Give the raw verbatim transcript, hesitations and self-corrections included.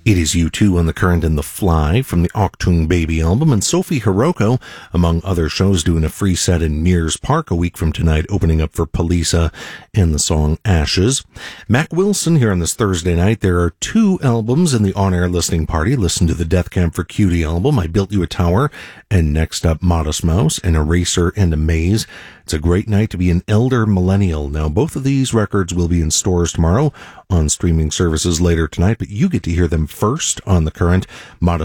It is U two on the Current and the Fly from the Achtung Baby album, and Sophie Hiroko, among other shows, doing a free set in Mears Park a week from tonight, opening up for Palisa and the song Ashes. Mac Wilson here on this Thursday night. There are two albums in the on-air listening party. Listen to the Death Camp for Cutie album, I Built You a Tower, and next up Modest Mouse, An Eraser and a Maze. It's a great night to be an elder millennial. Now, both of these records will be in stores tomorrow, on streaming services later tonight, but you get to hear them first on the Current. Modest